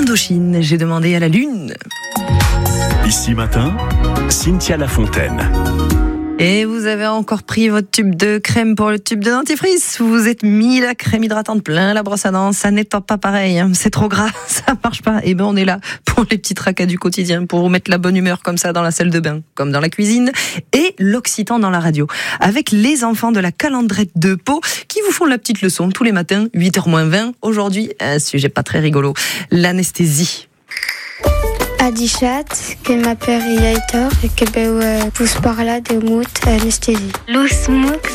Indochine, j'ai demandé à la lune. Ici matin, Cynthia Lafontaine. Et vous avez encore pris votre tube de crème pour le tube de dentifrice. Vous vous êtes mis la crème hydratante plein la brosse à dents. Ça nettoie pas pareil, hein. C'est trop gras, ça marche pas. Et ben on est là pour les petits tracas du quotidien, pour vous mettre la bonne humeur comme ça dans la salle de bain, comme dans la cuisine, et l'Occitan dans la radio. Avec les enfants de la Calandrette de Pau qui vous font la petite leçon tous les matins, 8h-20. Aujourd'hui, un sujet pas très rigolo, l'anesthésie. Adichat, que m'appelle Aitor et que pousse par là de mout anesthésie. Lus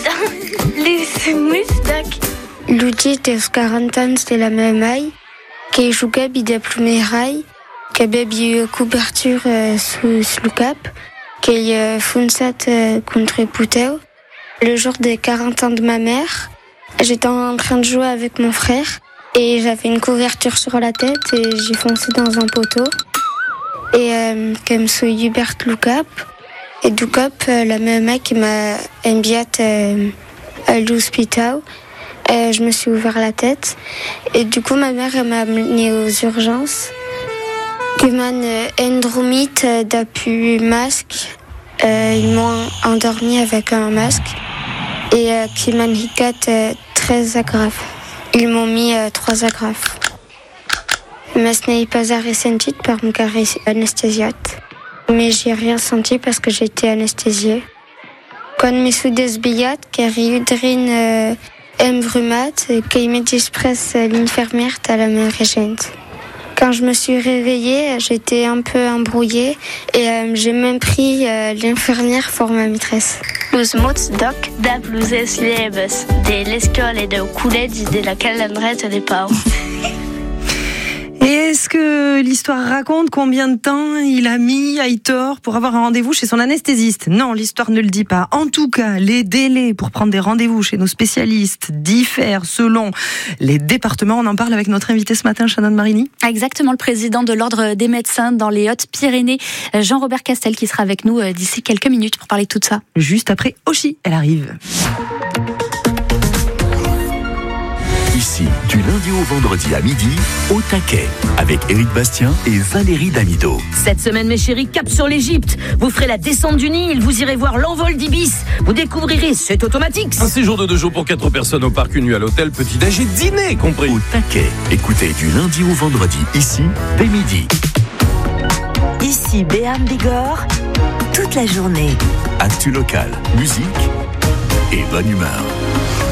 Mousdak. L'outil de 40 ans de la même aille, qui joue bide pluméraille, qui a couverture sous le cap, qui funsat contre Pouteau. Le jour des 40 ans de ma mère, j'étais en train de jouer avec mon frère et j'avais une couverture sur la tête et j'ai foncé dans un poteau. Et comme suis Hubert Lucap et du cap la même mec qui m'a envié à l'hôpital, je me suis ouvert la tête et du coup ma mère m'a amené aux urgences. Que man endromite d'appui masque, ils m'ont endormi avec un masque et qui m'a hicat 13 agrafes. Ils m'ont mis 3 agrafes. Mais ce n'est pas ressenti par mon carré anesthésiate. Mais j'ai rien senti parce que j'étais anesthésiée. Quand mes soudes billat, car udrine brumat, qu'il me dispresse l'infirmière à la main régente. Quand je me suis réveillée, j'étais un peu embrouillée et j'ai même pris l'infirmière pour ma maîtresse. Lus Mousdak, da pluses leves, de l'escole et de coulette de la Calandrette de Pau. Et est-ce que l'histoire raconte combien de temps il a mis Aitor pour avoir un rendez-vous chez son anesthésiste ? Non, l'histoire ne le dit pas. En tout cas, les délais pour prendre des rendez-vous chez nos spécialistes diffèrent selon les départements. On en parle avec notre invité ce matin, Shannon Marini. Exactement, le président de l'Ordre des médecins dans les Hautes-Pyrénées, Jean-Robert Castel, qui sera avec nous d'ici quelques minutes pour parler de tout ça. Juste après Oshi, elle arrive. Ici, du lundi au vendredi à midi, au taquet, avec Éric Bastien et Valérie Damido. Cette semaine, mes chéris, cap sur l'Égypte. Vous ferez la descente du Nil, vous irez voir l'envol d'Ibis. Vous découvrirez, c'est automatique. Un séjour de 2 jours pour 4 personnes au parc, une nuit à l'hôtel, petit-déj et dîner compris. Au taquet, écoutez du lundi au vendredi, ici, dès midi. Ici, Béarn Bigorre, toute la journée. Actu local, musique et bonne humeur.